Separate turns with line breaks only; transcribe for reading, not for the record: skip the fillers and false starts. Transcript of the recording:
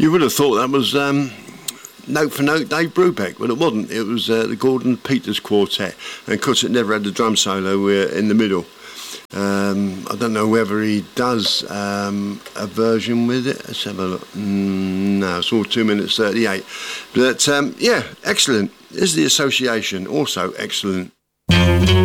You would have thought that was note for note Dave Brubeck, but it wasn't. It was the Gordon Peters Quartet, and of course it never had the drum solo in the middle. I don't know whether he does a version with it. Let's have a look. No, it's all 2 minutes 38. But yeah, excellent. Is the Association also excellent?